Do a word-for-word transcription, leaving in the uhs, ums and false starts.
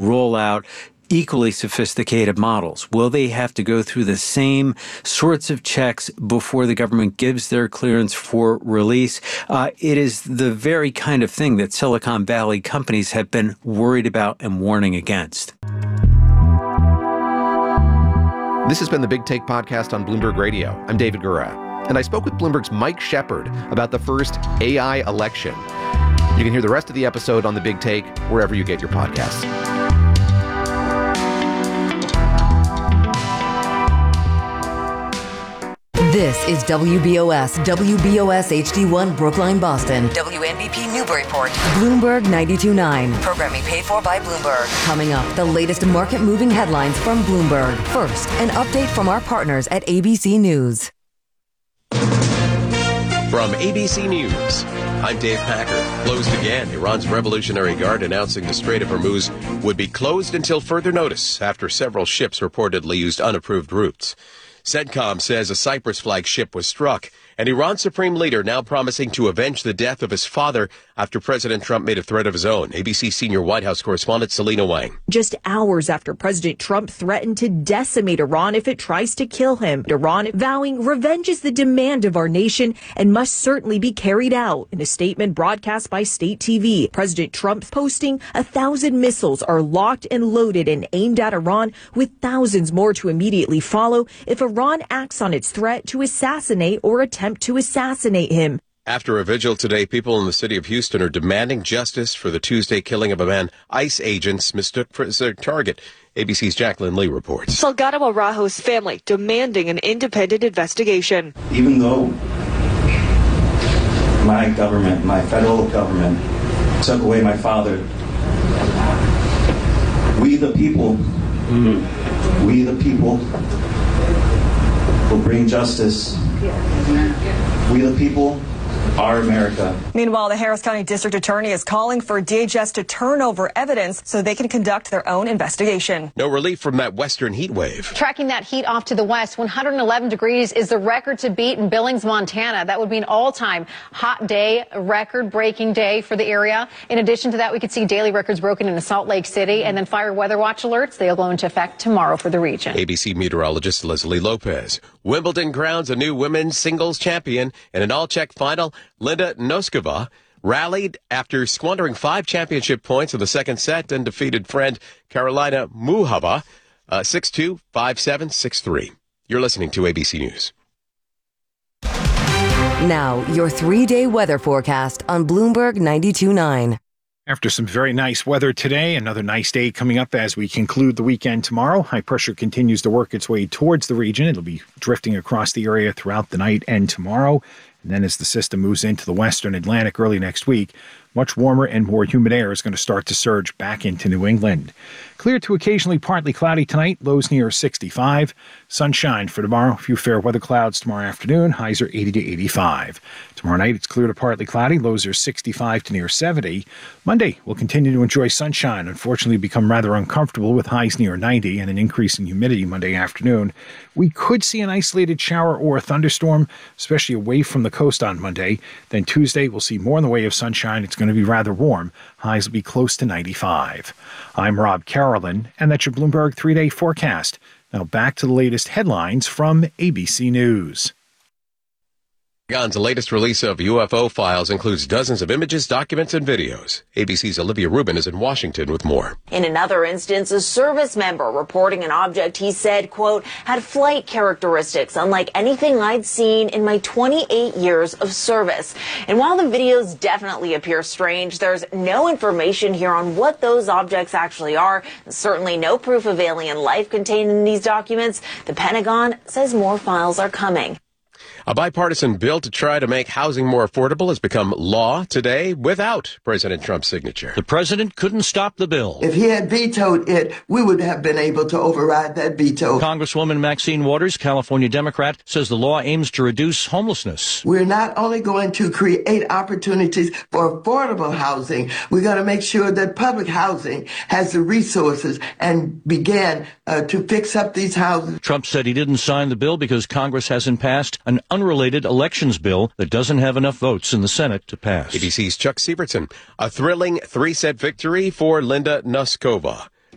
roll out equally sophisticated models? Will they have to go through the same sorts of checks before the government gives their clearance for release? Uh, it is the very kind of thing that Silicon Valley companies have been worried about and warning against. This has been the Big Take podcast on Bloomberg Radio. I'm David Gura, and I spoke with Bloomberg's Mike Shepard about the first A I election. You can hear the rest of the episode on the Big Take wherever you get your podcasts. This is W B O S, W B O S H D one, Brookline, Boston. W N B P Newburyport. Bloomberg ninety-two point nine. Programming paid for by Bloomberg. Coming up, the latest market-moving headlines from Bloomberg. First, an update from our partners at A B C News. From A B C News, I'm Dave Packer. Closed again. Iran's Revolutionary Guard announcing the Strait of Hormuz would be closed until further notice after several ships reportedly used unapproved routes. CENTCOM says a Cyprus flag ship was struck, and Iran's supreme leader now promising to avenge the death of his father after President Trump made a threat of his own. A B C senior White House correspondent Selena Wang. Just hours after President Trump threatened to decimate Iran if it tries to kill him, Iran vowing revenge is the demand of our nation and must certainly be carried out. In a statement broadcast by state T V, President Trump posting a thousand missiles are locked and loaded and aimed at Iran, with thousands more to immediately follow if Iran acts on its threat to assassinate or attempt to assassinate him. After a vigil today, people in the city of Houston are demanding justice for the Tuesday killing of a man ICE agents mistook for their target. A B C's Jacqueline Lee reports. Salgado Araujo's family demanding an independent investigation. Even though my government, my federal government, took away my father, we the people, mm-hmm. we the people will bring justice. We the people are America. Meanwhile, the Harris County District Attorney is calling for D H S to turn over evidence so they can conduct their own investigation. No relief from that western heat wave. Tracking that heat off to the west, one hundred eleven degrees is the record to beat in Billings, Montana. That would be an all-time hot day, a record-breaking day for the area. In addition to that, we could see daily records broken in Salt Lake City, and then fire weather watch alerts. They'll go into effect tomorrow for the region. A B C meteorologist Leslie Lopez. Wimbledon crowns a new women's singles champion in an all-Czech final. Linda Noskova rallied after squandering five championship points in the second set and defeated friend Karolina Muchova uh, six two, five seven, six three. You're listening to A B C News. Now, your three-day weather forecast on Bloomberg ninety-two point nine. After some very nice weather today, another nice day coming up as we conclude the weekend tomorrow. High pressure continues to work its way towards the region. It'll be drifting across the area throughout the night and tomorrow. And then as the system moves into the western Atlantic early next week, much warmer and more humid air is going to start to surge back into New England. Clear to occasionally partly cloudy tonight, lows near sixty-five. Sunshine for tomorrow, a few fair weather clouds tomorrow afternoon, highs are eighty to eighty-five. Tomorrow night, it's clear to partly cloudy, lows are sixty-five to near seventy. Monday, we'll continue to enjoy sunshine, unfortunately become rather uncomfortable with highs near ninety and an increase in humidity Monday afternoon. We could see an isolated shower or a thunderstorm, especially away from the coast on Monday. Then Tuesday, we'll see more in the way of sunshine. It's going to be rather warm. Highs will be close to ninety-five. I'm Rob Carolyn, and that's your Bloomberg three-day forecast. Now back to the latest headlines from A B C News. Pentagon's latest release of U F O files includes dozens of images, documents, and videos. A B C's Olivia Rubin is in Washington with more. In another instance, a service member reporting an object he said, quote, had flight characteristics unlike anything I'd seen in my twenty-eight years of service. And while the videos definitely appear strange, there's no information here on what those objects actually are. And certainly no proof of alien life contained in these documents. The Pentagon says more files are coming. A bipartisan bill to try to make housing more affordable has become law today without President Trump's signature. The president couldn't stop the bill. If he had vetoed it, we would have been able to override that veto. Congresswoman Maxine Waters, California Democrat, says the law aims to reduce homelessness. We're not only going to create opportunities for affordable housing, we're going to make sure that public housing has the resources and begin uh, to fix up these houses. Trump said he didn't sign the bill because Congress hasn't passed an unrelated elections bill that doesn't have enough votes in the Senate to pass. A B C's Chuck Sievertson. A thrilling three-set victory for Linda Noskova.